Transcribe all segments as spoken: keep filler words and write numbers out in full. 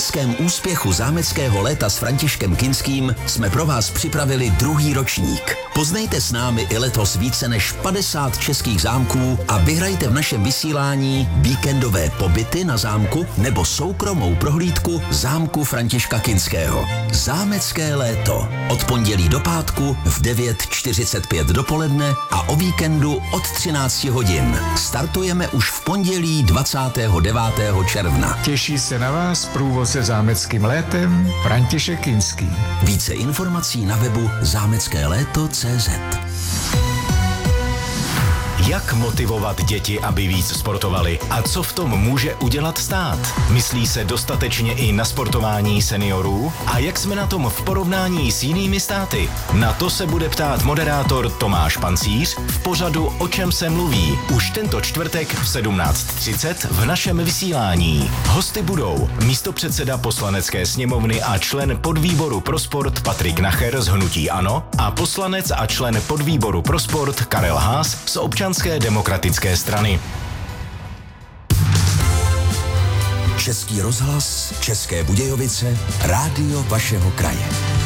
obrovském úspěchu zámeckého léta s Františkem Kinským jsme pro vás připravili druhý ročník. Poznejte s námi i letos více než padesát českých zámků a vyhrajte v našem vysílání víkendové pobyty na zámku nebo soukromou prohlídku zámku Františka Kinského. Zámecké léto. Od pondělí do pátku v devět čtyřicet pět dopoledne a o víkendu od třináct hodin. Startujeme už v pondělí dvacátého devátého června. Těší se na vás průvodce zámeckým létem František Kinský. Více informací na webu zámecké léto tečka cé zet. Jak motivovat děti, aby víc sportovali? A co v tom může udělat stát? Myslí se dostatečně i na sportování seniorů? A jak jsme na tom v porovnání s jinými státy? Na to se bude ptát moderátor Tomáš Pancíř v pořadu O čem se mluví. Už tento čtvrtek v sedmnáct třicet v našem vysílání. Hosty budou místopředseda Poslanecké sněmovny a člen podvýboru pro sport Patrik Nacher z hnutí ANO a poslanec a člen podvýboru pro sport Karel Haas z Občanské demokratické strany. Český rozhlas, České Budějovice, rádio vašeho kraje.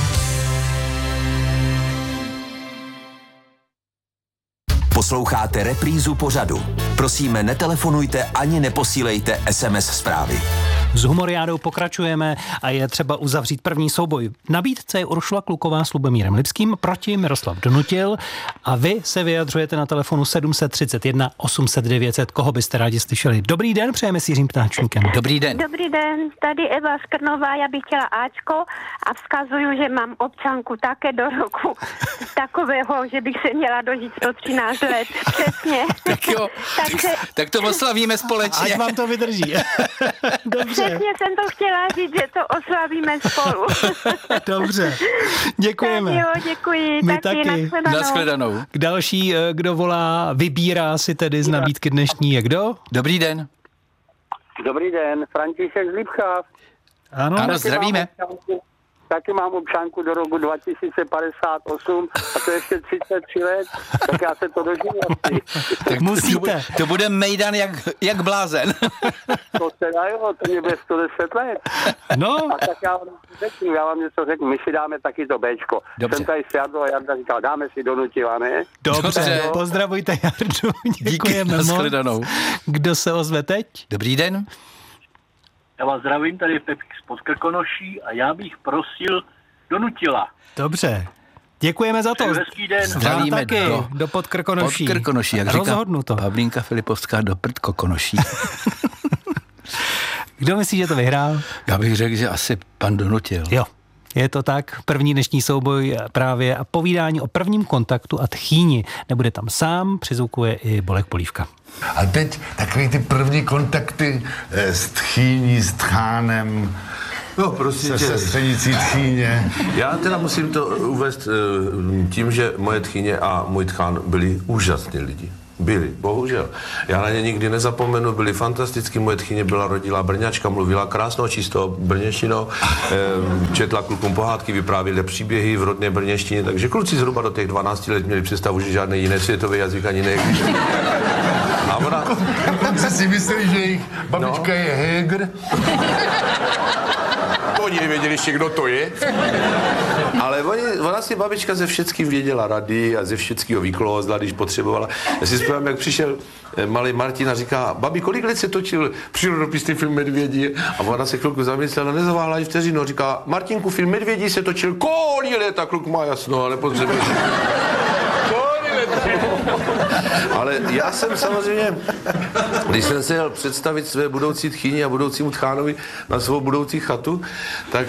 Posloucháte reprízu pořadu. Prosíme, netelefonujte ani neposílejte es em es zprávy. S humoriádou pokračujeme a je třeba uzavřít první souboj. V nabídce je Uršula Kluková s Lubomírem Lipským proti Miroslav Donutil a vy se vyjadřujete na telefonu sedm set třicet jedna osm set devět set. Koho byste rádi slyšeli? Dobrý den, přejeme s Jiřím Ptáčníkem. Dobrý den. Dobrý den, tady Eva Skrnová, já bych chtěla Ačko a vzkazuju, že mám občanku také do roku takového, že bych se měla dožít sto třináct let. Přesně. Tak jo, Takže... tak to oslavíme společně. Ať vám to vydrží. Dobře. Přesně jsem to chtěla říct, že to oslavíme spolu. Dobře, děkujeme. Tak jo, děkuji. My taky. taky. Nashledanou. Nashledanou. K další, kdo volá, vybírá si tedy z nabídky dnešní, je kdo? Dobrý den. Dobrý den, František z Lipcha. Ano, Ano, zdravíme. Taky mám občanku do roku dva tisíce padesát osm a to ještě třicet tři let, tak já se to dožiju asi. tak musíte. To bude mejdan jak, jak blázen. To se dá, jo, to mě bude sto deset let. No. A tak já vám řeknu, já vám něco řeknu, my si dáme taky to Bčko. Dobře. Jsem tady s Jardou a Jarda říkal, dáme si Donutila, ne? Dobře, Dobře. pozdravujte Jardu, děkujeme Díky, moc. nashledanou. Kdo se ozve teď? Dobrý den. Já vás zdravím, tady je Pepík z Podkrkonoší a já bych prosil Donutila. Dobře, děkujeme za to. Přeju hezký den. Zdravíme Vám taky, do, do Podkrkonoší. Podkrkonoší, jak říká Rozhodnuto. Pavlínka Filipovská do Prdkokonoší. Kdo myslí, že to vyhrál? Já bych řekl, že asi pan Donutil. Jo. Je to tak, první dnešní souboj právě a povídání o prvním kontaktu a tchýni. Nebude tam sám, přizvukuje i Bolek Polívka. A teď takový ty první kontakty eh, s tchýní, s tchánem, No, prosím se tě. sestřenicí tchýně. Já teda musím to uvést tím, že moje tchýně a můj tchán byli úžasní lidi. Byli, bohužel. Já na ně nikdy nezapomenu, byli fantastický. Moje tchýně byla rodilá Brňačka, mluvila krásnou, čistou brněštinou, četla klukům pohádky, vyprávěla příběhy v rodné brněštině, takže kluci zhruba do těch dvanácti let měli představu, že žádný jiný světový jazyk ani neexistuje. A ona... Dokonce si mysleli, že jejich babička no. je Heger. Oni nevěděli ještě, kdo to je. Ale oni, ona si babička ze všeckým věděla rady a ze všeckého vyklózla, když potřebovala. Já si vzpomínám, jak přišel malý Martin a říká, babi, kolik let se točil přírodopisný film Medvědi? A ona se chvilku zamyslela, nezaváhla i vteřinu. Říká, Martinku, film Medvědi se točil kolik let? A kluk má jasno, ale nepotřebuje. Ale já jsem samozřejmě, když jsem se jel představit své budoucí tchýni a budoucímu tchánovi na svou budoucí chatu, tak...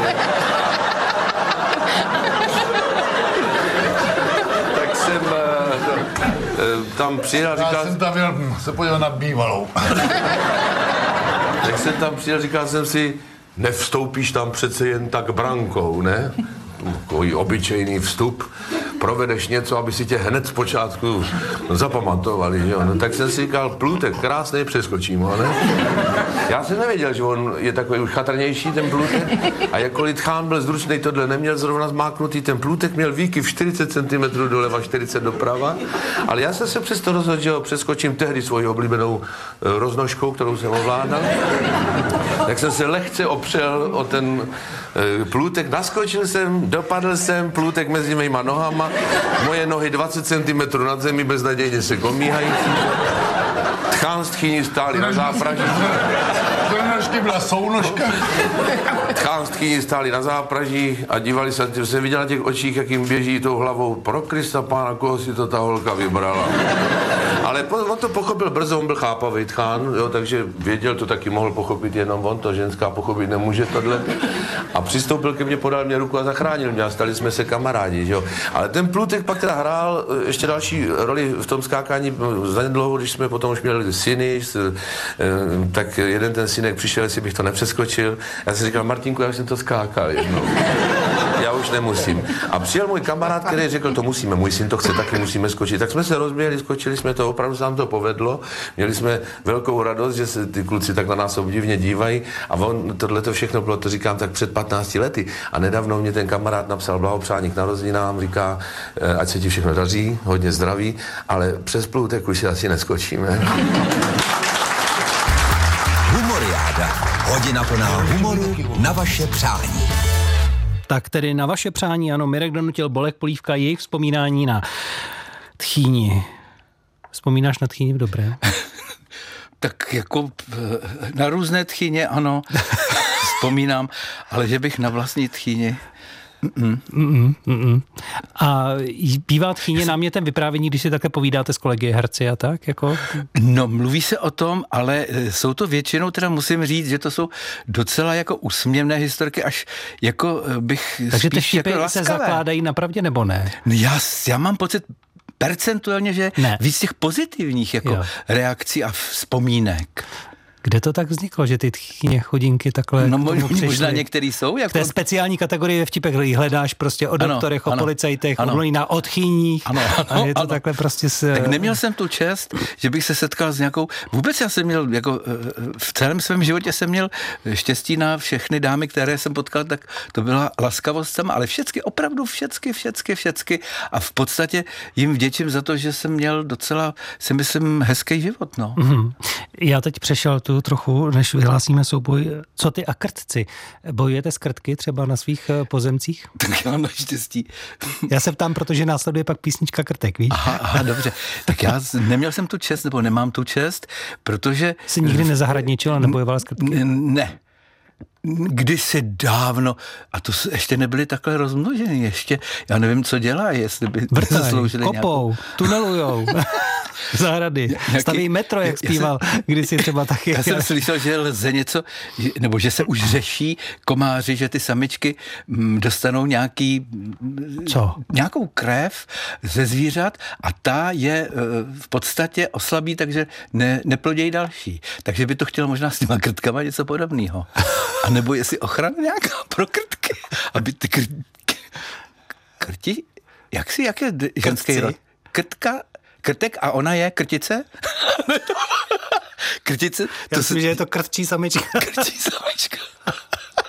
tak jsem tam přijel a říkal... Já jsem tam měl se podívat na bývalou. Tak jsem tam přijel, říkal jsem si, nevstoupíš tam přece jen tak brankou, ne? Takový obyčejný vstup, provedeš něco, aby si tě hned z počátku zapamatovali, jo? No, tak jsem si říkal, Plutek, krásný, přeskočím ho, ne? Já jsem nevěděl, že on je takový už chatrnější, ten Plutek, a jakkoliv tchán byl zručnej, tohle neměl zrovna zmáknutý, ten Plutek měl výkyv čtyřicet centimetrů doleva, čtyřicet doprava, ale já jsem se přesto rozhodl, že ho přeskočím tehdy svoji oblíbenou roznožkou, kterou jsem ovládal. tak jsem se lehce opřel o ten e, plůtek, naskočil jsem, dopadl jsem, plůtek mezi mýma nohama, moje nohy dvacet centimetrů nad zemi beznadějně se komíhající. Tchán s tchýní stáli na zápraží. To byla sounožka. Tchán s tchýní stáli na zápraží a dívali se, jsem viděl na těch očích, jak jim běží tou hlavou. Pro Krista pána, koho si to ta holka vybrala. Ale on to pochopil brzo, on byl chápavý tchán, jo, takže věděl, to taky mohl pochopit jenom on, to ženská pochopit nemůže tohle. A přistoupil ke mně, podal mě ruku a zachránil mě a stali jsme se kamarádi, jo. Ale ten Plutek pak teda hrál ještě další roli v tom skákání zanedlouho, když jsme potom už měli syny, tak jeden ten synek přišel, jestli bych to nepřeskočil. Já jsem říkal, Martinku, já už jsem to skákal jednou. Já už nemusím. A přijel můj kamarád, který řekl, to musíme, můj syn to chce, taky musíme skočit. Tak jsme se rozběhli, skočili jsme to, opravdu se nám to povedlo. Měli jsme velkou radost, že se ty kluci tak na nás obdivně dívají. A on, tohle to všechno bylo, to říkám, tak před patnácti lety. A nedávno mě ten kamarád napsal blahopřání k narozeninám, říká, ať se ti všechno daří, hodně zdraví, ale přes Plutek už si asi neskočíme. Humoriáda. Hodina plná humoru na vaše přání. Tak tedy na vaše přání, ano, Mirek Donutil, Bolek Polívka, jejich vzpomínání na Tchýni. Vzpomínáš na Tchýni v dobré? Tak jako na různé Tchýně, ano, vzpomínám, ale že bych na vlastní Tchýni... Mm-mm. Mm-mm, mm-mm. A bývá Tchýně námětem vyprávění, když si také povídáte s kolegy herci a tak? Jako? No, mluví se o tom, ale jsou to většinou, teda musím říct, že to jsou docela jako úsměvné historky, až jako bych Takže ty spíš vtipy jako se laskavé. zakládají na pravdě nebo ne? Já, já mám pocit percentuálně, že ne. víc těch pozitivních jako jo. reakcí a vzpomínek. Kde to tak vzniklo, že ty Tchýně chodinky takhle No k tomu možná, možná některý jsou. Jako... V té speciální kategorii ve vtipech hledáš prostě o doktorech, ano, o policajtech, ano. o na odchýních ano, ano, a je to ano. takhle prostě se... Tak neměl jsem tu čest, že bych se setkal s nějakou... Vůbec já jsem měl, jako v celém svém životě jsem měl štěstí na všechny dámy, které jsem potkal, tak to byla laskavost sama, ale všecky, opravdu všecky, všecky, všecky a v podstatě jim vděčím za to, že jsem měl docela, si myslím, hezký život, no. Mm-hmm. Já teď přešel tu trochu, než vyhlásíme souboj. Co ty a krtci? Bojujete s krtky třeba na svých pozemcích? Tak já naštěstí. Já se ptám, protože následuje pak písnička Krtek, víš? Aha, aha, dobře. Tak já neměl jsem tu čest, nebo nemám tu čest, protože... Jsi nikdy nezahradničil a nebojoval s krtky? Ne. Kdysi dávno, a to ještě nebyly takhle rozmnoženy, ještě, já nevím, co dělají, jestli by Vrtaj, zasloužili kopou, nějakou... tunelujou, zahrady, Nějaký... staví metro, jak zpíval, jsem... kdysi třeba taky. Já jsem slyšel, že lze něco, nebo že se už řeší komáři, že ty samičky dostanou nějaký... Co? Nějakou krev ze zvířat a ta je v podstatě oslabí, takže ne, neplodějí další. Takže by to chtělo možná s těma krtkama něco podobného. A nebo jestli ochrana nějaká pro krtky, aby ty kr... krti, jak si, jak je ženský rod? Krtka, krtek a ona je krtice? Krtice? Já myslím, se... že je to krtčí samička. Krtčí samička.